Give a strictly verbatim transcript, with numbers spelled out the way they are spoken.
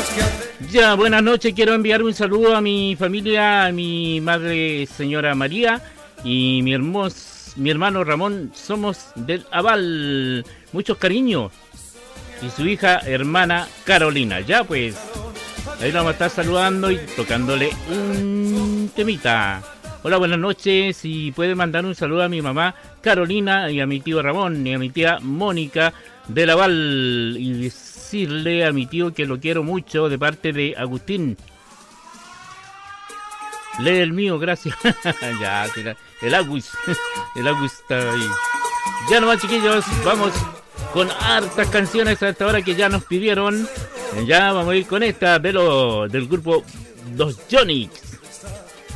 Ya, buenas noches. Quiero enviar un saludo a mi familia, a mi madre, señora María, y mi hermoso, mi hermano Ramón. Somos del Aval. Muchos cariños. Y su hija, hermana Carolina. Ya, pues, ahí la vamos a estar saludando y tocándole un temita. Hola, buenas noches. Y puede mandar un saludo a mi mamá Carolina y a mi tío Ramón y a mi tía Mónica del Aval. Y decirle a mi tío que lo quiero mucho de parte de Agustín. Lee el mío, gracias. Ya, el Agus. El Agus está ahí. Ya nomás, chiquillos, vamos con hartas canciones a esta hora que ya nos pidieron. Ya vamos a ir con esta de lo, del grupo Los Yonix.